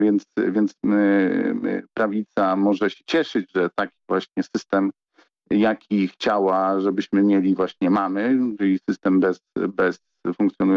więc prawica może się cieszyć, że taki właśnie system, jaki chciała, żebyśmy mieli, właśnie mamy, czyli system bez funkcjonującego